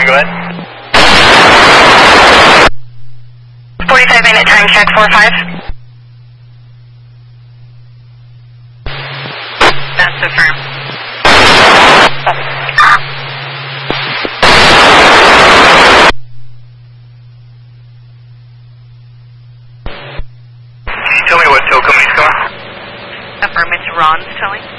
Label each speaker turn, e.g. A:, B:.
A: go ahead.
B: 45-minute time check, 4-5. That's affirmed.
A: Tell me what tow company's coming?
B: Affirm, it's Ron's towing.